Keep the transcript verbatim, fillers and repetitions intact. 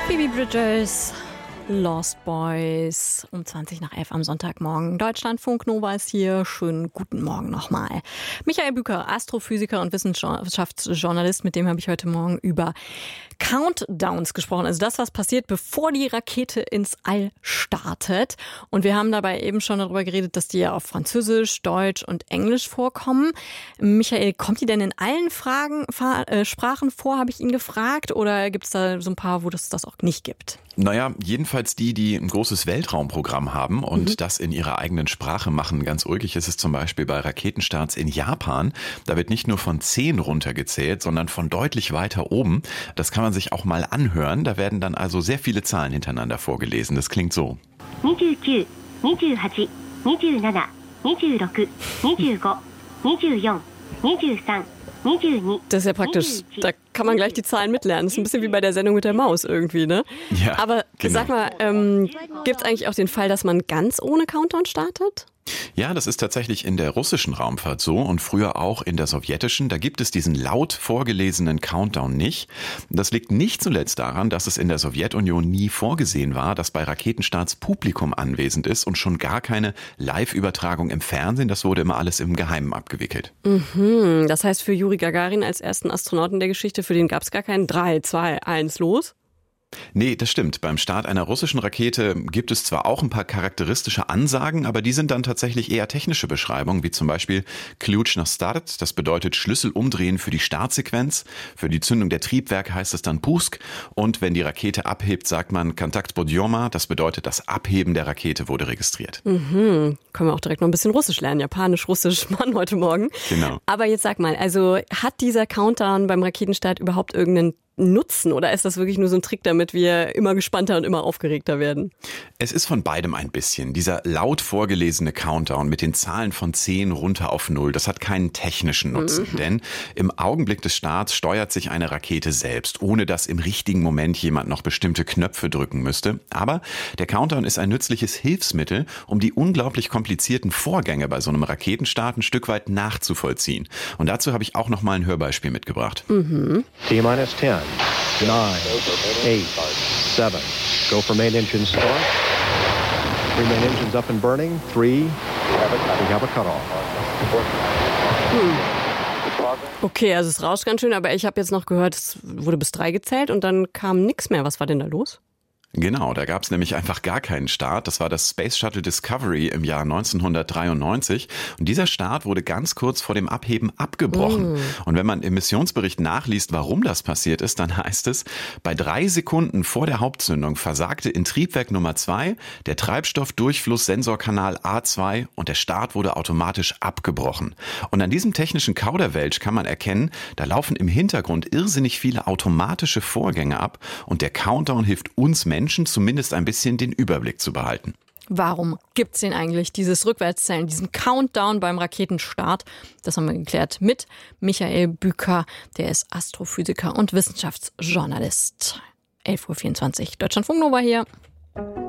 Phoebe Bridgers, Lost Boys, um zwanzig nach elf am Sonntagmorgen. Deutschlandfunk Nova ist hier. Schönen guten Morgen nochmal. Michael Bücker, Astrophysiker und Wissenschaftsjournalist, mit dem habe ich heute Morgen über Countdowns gesprochen. Also das, was passiert, bevor die Rakete ins All startet. Und wir haben dabei eben schon darüber geredet, dass die ja auf Französisch, Deutsch und Englisch vorkommen. Michael, kommt die denn in allen Fragen, äh, Sprachen vor, habe ich ihn gefragt? Oder gibt es da so ein paar, wo es das auch nicht gibt? Naja, jedenfalls die, die ein großes Weltraumprogramm haben und Mhm. das in ihrer eigenen Sprache machen. Ganz ulkig ist es zum Beispiel bei Raketenstarts in Japan. Da wird nicht nur von zehn runtergezählt, sondern von deutlich weiter oben. Das kann man sich auch mal anhören. Da werden dann also sehr viele Zahlen hintereinander vorgelesen. Das klingt so. neunundneunzig, neunundachtzig, neunundneunzig, neunundsechzig, neunundfünfzig, neunundvierzig, neununddreißig, neunundneunzig. Das ist ja praktisch, da kann man gleich die Zahlen mitlernen. Das ist ein bisschen wie bei der Sendung mit der Maus irgendwie, ne? Ja, Aber genau. sag mal, ähm, gibt es eigentlich auch den Fall, dass man ganz ohne Countdown startet? Ja, das ist tatsächlich in der russischen Raumfahrt so und früher auch in der sowjetischen. Da gibt es diesen laut vorgelesenen Countdown nicht. Das liegt nicht zuletzt daran, dass es in der Sowjetunion nie vorgesehen war, dass bei Raketenstarts Publikum anwesend ist und schon gar keine Live-Übertragung im Fernsehen. Das wurde immer alles im Geheimen abgewickelt. Mhm, das heißt, für Juri Gagarin als ersten Astronauten der Geschichte, für den gab es gar keinen drei, zwei, eins, los? Nee, das stimmt. Beim Start einer russischen Rakete gibt es zwar auch ein paar charakteristische Ansagen, aber die sind dann tatsächlich eher technische Beschreibungen, wie zum Beispiel Ключ на старт, das bedeutet Schlüssel umdrehen für die Startsequenz. Für die Zündung der Triebwerke heißt es dann Pusk. Und wenn die Rakete abhebt, sagt man Kontakt podъема, das bedeutet, das Abheben der Rakete wurde registriert. Mhm, können wir auch direkt noch ein bisschen Russisch lernen. Japanisch, Russisch, Mann, heute Morgen. Genau. Aber jetzt sag mal, also hat dieser Countdown beim Raketenstart überhaupt irgendeinen Nutzen oder ist das wirklich nur so ein Trick, damit wir immer gespannter und immer aufgeregter werden? Es ist von beidem ein bisschen. Dieser laut vorgelesene Countdown mit den Zahlen von zehn runter auf null, das hat keinen technischen Nutzen. Mhm. Denn im Augenblick des Starts steuert sich eine Rakete selbst, ohne dass im richtigen Moment jemand noch bestimmte Knöpfe drücken müsste. Aber der Countdown ist ein nützliches Hilfsmittel, um die unglaublich komplizierten Vorgänge bei so einem Raketenstart ein Stück weit nachzuvollziehen. Und dazu habe ich auch noch mal ein Hörbeispiel mitgebracht. Mhm. T-minus ten, nine, eight, seven. Go for main engine start. Three main engines up and burning. Three. We have a cutoff. Okay, also es rauscht ganz schön, aber ich habe jetzt noch gehört, es wurde bis drei gezählt und dann kam nichts mehr. Was war denn da los? Genau, da gab es nämlich einfach gar keinen Start. Das war das Space Shuttle Discovery im Jahr neunzehnhundertdreiundneunzig. Und dieser Start wurde ganz kurz vor dem Abheben abgebrochen. Mm. Und wenn man im Missionsbericht nachliest, warum das passiert ist, dann heißt es, bei drei Sekunden vor der Hauptzündung versagte in Triebwerk Nummer zwei der Treibstoffdurchflusssensorkanal A zwei und der Start wurde automatisch abgebrochen. Und an diesem technischen Kauderwelsch kann man erkennen, da laufen im Hintergrund irrsinnig viele automatische Vorgänge ab und der Countdown hilft uns Menschen zumindest ein bisschen den Überblick zu behalten. Warum gibt's denn eigentlich dieses Rückwärtszählen, diesen Countdown beim Raketenstart? Das haben wir geklärt mit Michael Bücker, der ist Astrophysiker und Wissenschaftsjournalist. elf Uhr vierundzwanzig, Deutschlandfunk Nova hier.